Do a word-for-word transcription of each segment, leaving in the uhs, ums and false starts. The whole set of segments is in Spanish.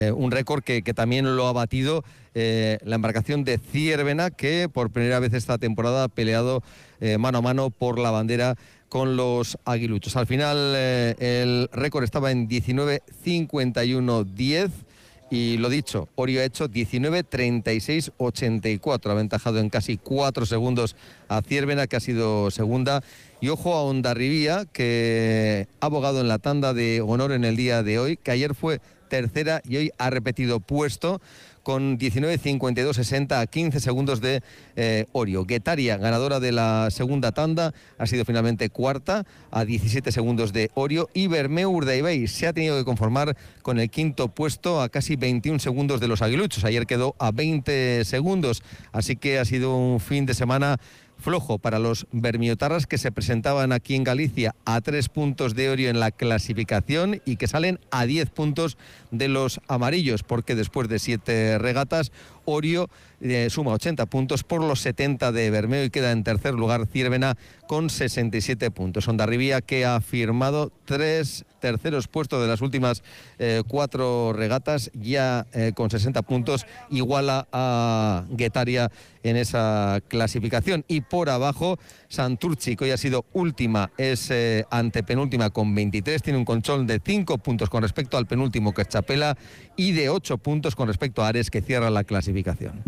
Eh, un récord que, que también lo ha batido eh, la embarcación de Ziervena, que por primera vez esta temporada ha peleado eh, mano a mano por la bandera con los aguiluchos. Al final eh, el récord estaba en diecinueve cincuenta y uno diez y lo dicho, Orio ha hecho diecinueve treinta y seis ochenta y cuatro, ha aventajado en casi cuatro segundos a Ziervena, que ha sido segunda. Y ojo a Hondarribía, que ha abogado en la tanda de honor en el día de hoy, que ayer fue tercera y hoy ha repetido puesto con diecinueve cincuenta y dos sesenta a quince segundos de eh, Orio. Guetaria, ganadora de la segunda tanda, ha sido finalmente cuarta a diecisiete segundos de Orio, y Bermeu Urdaibai se ha tenido que conformar con el quinto puesto a casi veintiún segundos de los aguiluchos. Ayer quedó a veinte segundos, así que ha sido un fin de semana flojo para los bermiotarras, que se presentaban aquí en Galicia a tres puntos de Orio en la clasificación y que salen a diez puntos de los amarillos, porque después de siete regatas Orio eh, suma ochenta puntos por los setenta de Bermeo y queda en tercer lugar Ziervena con sesenta y siete puntos. Hondarribía, que ha firmado tres terceros puestos de las últimas eh, cuatro regatas, ya eh, con sesenta puntos, iguala a Guetaria en esa clasificación. Y por abajo, Santurchi, que hoy ha sido última, es eh, antepenúltima con veintitrés, tiene un colchón de cinco puntos con respecto al penúltimo, que es Chapela, y de ocho puntos con respecto a Ares, que cierra la clasificación.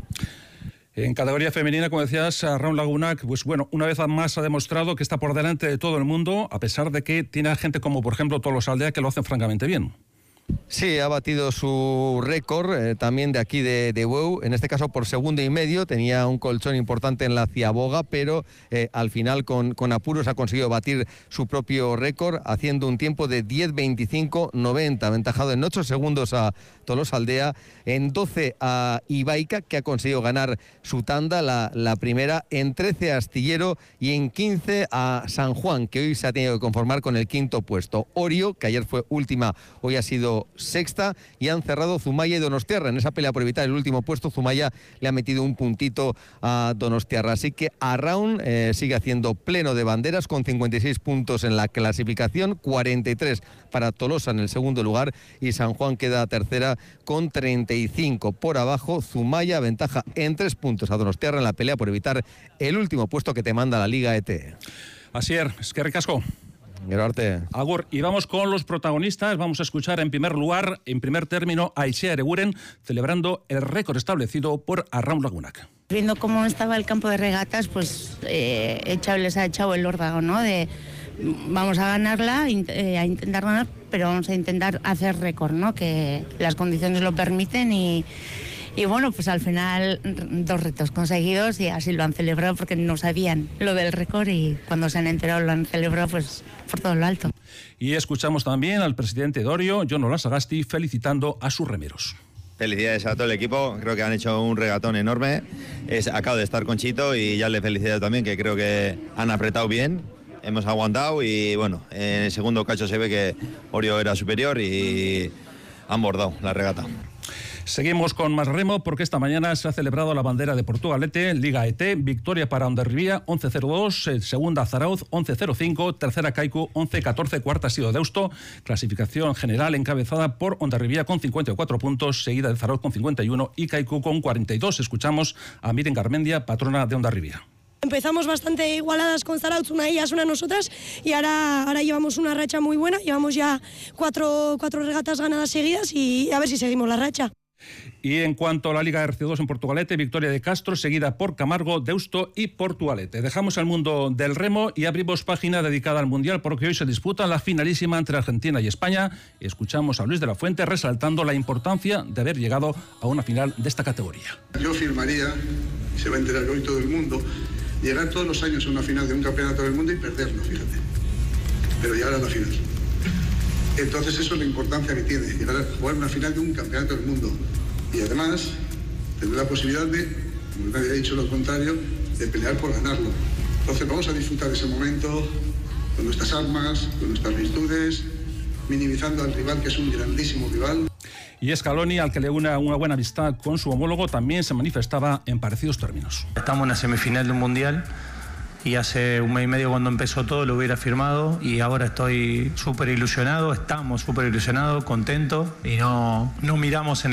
En categoría femenina, como decías, Raúl Lagunac, pues bueno, una vez más ha demostrado que está por delante de todo el mundo, a pesar de que tiene a gente como, por ejemplo, Tolosaldea, que lo hacen francamente bien. Sí, ha batido su récord eh, también de aquí de, de Bueu, en este caso por segundo y medio. Tenía un colchón importante en la Ciaboga, pero eh, al final con, con apuros ha conseguido batir su propio récord, haciendo un tiempo de diez veinticinco noventa, aventajado en ocho segundos a Tolosaldea, en doce a Ibaica, que ha conseguido ganar su tanda, la, la primera, en trece a Astillero y en quince a San Juan, que hoy se ha tenido que conformar con el quinto puesto. Orio, que ayer fue última, hoy ha sido sexta, y han cerrado Zumaya y Donostiarra. En esa pelea por evitar el último puesto, Zumaya le ha metido un puntito a Donostiarra. Así que Arraun eh, sigue haciendo pleno de banderas con cincuenta y seis puntos en la clasificación, cuarenta y tres para Tolosa en el segundo lugar, y San Juan queda tercera con treinta y cinco. Por abajo, Zumaya ventaja en tres puntos a Donostiarra en la pelea por evitar el último puesto que te manda la Liga E T. Asier, es que ricasco. Agur. Y vamos con los protagonistas. Vamos a escuchar en primer lugar, en primer término, a Aixea Ereguren celebrando el récord establecido por Arraun Lagunac. Viendo cómo estaba el campo de regatas, pues eh, echado, les ha echado el órdago, ¿no? De vamos a ganarla, eh, a intentar ganar, pero vamos a intentar hacer récord, ¿no? Que las condiciones lo permiten y... Y bueno, pues al final dos retos conseguidos y así lo han celebrado porque no sabían lo del récord y cuando se han enterado lo han celebrado pues por todo lo alto. Y escuchamos también al presidente de Orio, Jon Olasagasti, felicitando a sus remeros. Felicidades a todo el equipo, creo que han hecho un regatón enorme. Es, acabo de estar con Chito y ya le felicito también, que creo que han apretado bien, hemos aguantado y bueno, en el segundo cacho se ve que Orio era superior y han bordado la regata. Seguimos con más remo porque esta mañana se ha celebrado la bandera de Portugalete, Liga E T, victoria para Hondarribía, once cero dos, segunda Zarauz, once cero cinco, tercera Kaiku, once catorce, cuarta ha sido Deusto, clasificación general encabezada por Hondarribía con cincuenta y cuatro puntos, seguida de Zarauz con cincuenta y uno y Kaiku con cuarenta y dos. Escuchamos a Miren Garmendia, patrona de Hondarribía. Empezamos bastante igualadas con Zarauz, una ellas, una nosotras, y ahora, ahora llevamos una racha muy buena, llevamos ya cuatro, cuatro regatas ganadas seguidas y a ver si seguimos la racha. Y en cuanto a la Liga R C dos en Portugalete, victoria de Castro, seguida por Camargo, Deusto y Portugalete. Dejamos el mundo del remo y abrimos página dedicada al Mundial, porque hoy se disputa la finalísima entre Argentina y España. Escuchamos a Luis de la Fuente resaltando la importancia de haber llegado a una final de esta categoría. Yo firmaría, y se va a enterar hoy todo el mundo, llegar todos los años a una final de un campeonato del mundo y perderlo, fíjate. Pero llegar a la final. Entonces eso es la importancia que tiene, llegar a jugar una final de un campeonato del mundo. Y además, tener la posibilidad de, como nadie ha dicho lo contrario, de pelear por ganarlo. Entonces vamos a disfrutar de ese momento con nuestras armas, con nuestras virtudes, minimizando al rival, que es un grandísimo rival. Y Scaloni, al que le une una buena amistad con su homólogo, también se manifestaba en parecidos términos. Estamos en la semifinal de un mundial y hace un mes y medio cuando empezó todo lo hubiera firmado, y ahora estoy súper ilusionado, estamos súper ilusionados, contentos, y no, no miramos en